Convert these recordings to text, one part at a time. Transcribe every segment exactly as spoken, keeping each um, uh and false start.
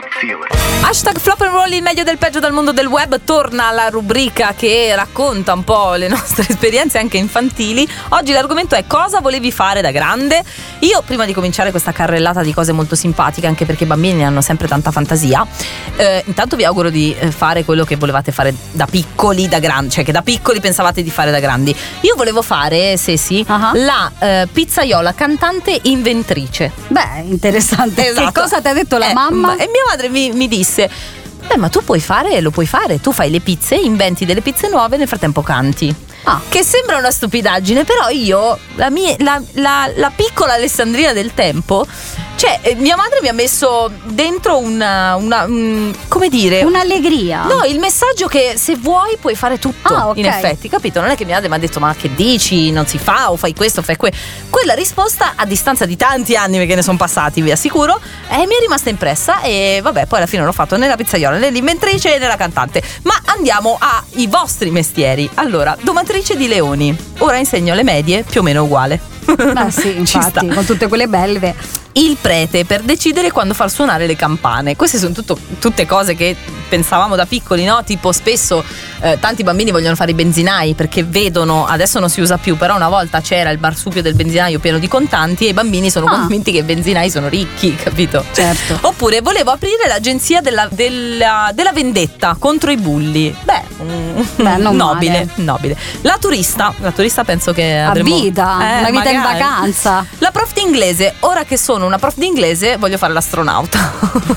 Hashtag Flop and Roll, il meglio del peggio dal mondo del web. Torna la rubrica che racconta un po' le nostre esperienze anche infantili. Oggi l'argomento è: cosa volevi fare da grande? Io, prima di cominciare questa carrellata di cose molto simpatiche, anche perché i bambini hanno sempre tanta fantasia, eh, intanto vi auguro di fare quello che volevate fare da piccoli, da grandi, cioè che da piccoli pensavate di fare da grandi. Io volevo fare, se sì, uh-huh. la eh, pizzaiola cantante inventrice. Beh, interessante. Esatto. Che cosa ti ha detto la eh, mamma? E mia madre mi, mi disse: beh, ma tu puoi fare, lo puoi fare, tu fai le pizze, inventi delle pizze nuove e nel frattempo canti. Ah. Che sembra una stupidaggine, però io, la, mia, la, la, la piccola Alessandrina del tempo, cioè mia madre mi ha messo dentro una, una um, come dire, un'allegria. No, il messaggio che se vuoi puoi fare tutto. Ah, okay. In effetti, capito? Non è che mia madre mi ha detto: ma che dici, non si fa, o fai questo, o fai quello. Quella risposta, a distanza di tanti anni, perché ne sono passati, vi assicuro, eh, mi è rimasta impressa. E vabbè, poi alla fine l'ho fatto nella pizzaiola, nell'inventrice e nella cantante. Ma andiamo ai vostri mestieri. Allora, domatrice di leoni. Ora insegno le medie, più o meno uguale. Beh sì, infatti, con tutte quelle belve. Il prete per decidere quando far suonare le campane. Queste sono tutto, tutte cose che pensavamo da piccoli, no? Tipo spesso eh, tanti bambini vogliono fare i benzinai perché vedono, adesso non si usa più, però una volta c'era il marsupio del benzinaio pieno di contanti e i bambini sono ah. convinti che i benzinai sono ricchi, capito? Certo. Oppure volevo aprire l'agenzia della, della, della vendetta contro i bulli. Beh, mm, Beh non nobile, male. nobile. La turista, la turista penso che a avremo, vita, eh, una vita magari. in vacanza. La prof di inglese, ora che sono una prof di inglese voglio fare l'astronauta.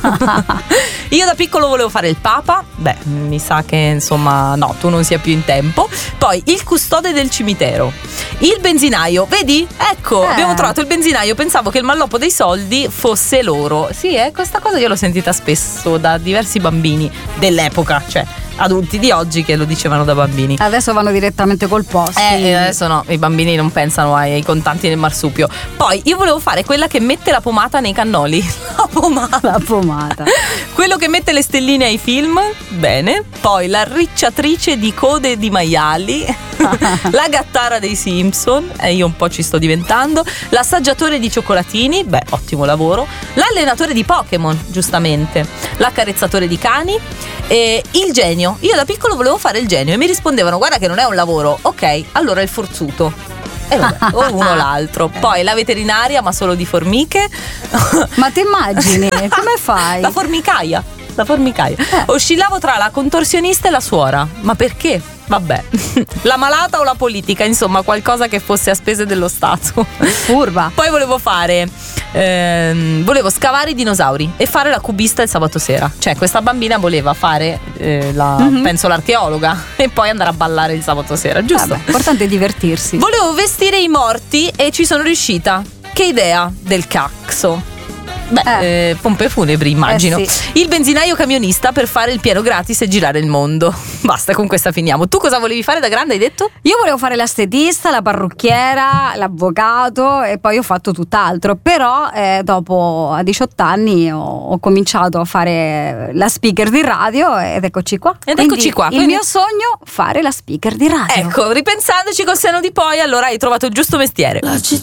Io da piccolo volevo fare il papa. Beh, mi sa che insomma no, tu non sia più in tempo. Poi il custode del cimitero, il benzinaio. Vedi? Ecco, eh. abbiamo trovato il benzinaio. Pensavo che il malloppo dei soldi fosse loro. Sì, eh, questa cosa io l'ho sentita spesso da diversi bambini dell'epoca, cioè adulti di oggi che lo dicevano da bambini. Adesso vanno direttamente col posto. Eh, adesso no, i bambini non pensano ai, ai contanti nel marsupio. Poi io volevo fare quella che mette la pomata nei cannoli. La pomata. La pomata. Quello che mette le stelline ai film. Bene. Poi la ricciatrice di code di maiali. La gattara dei Simpson. E eh, io un po' ci sto diventando. L'assaggiatore di cioccolatini. Beh, ottimo lavoro. L'allenatore di Pokémon, giustamente. L'accarezzatore di cani. E il genio. Io da piccolo volevo fare il genio e mi rispondevano: guarda che non è un lavoro. Ok, allora il forzuto. E vabbè, o uno o l'altro. Poi la veterinaria, ma solo di formiche. Ma ti immagini? Come fai? La formicaia. La formicaia. Eh. Oscillavo tra la contorsionista e la suora. Ma perché? Vabbè. La malata o la politica, insomma, qualcosa che fosse a spese dello Stato. Furba. Poi volevo fare ehm, volevo scavare i dinosauri e fare la cubista il sabato sera. Cioè questa bambina voleva fare eh, la, mm-hmm. penso l'archeologa e poi andare a ballare il sabato sera, giusto? Vabbè, importante divertirsi. Volevo vestire i morti e ci sono riuscita. Che idea del cazzo. Beh, eh. Eh, pompe funebri immagino. Eh sì. Il benzinaio camionista per fare il pieno gratis e girare il mondo. Basta, con questa finiamo. Tu cosa volevi fare da grande, hai detto? Io volevo fare l'estetista, la parrucchiera, l'avvocato e poi ho fatto tutt'altro. Però eh, dopo a diciotto anni ho, ho cominciato a fare la speaker di radio ed eccoci qua. Ed quindi eccoci qua. Il Quindi... mio sogno, fare la speaker di radio. Ecco, ripensandoci col senno di poi, allora hai trovato il giusto mestiere. La città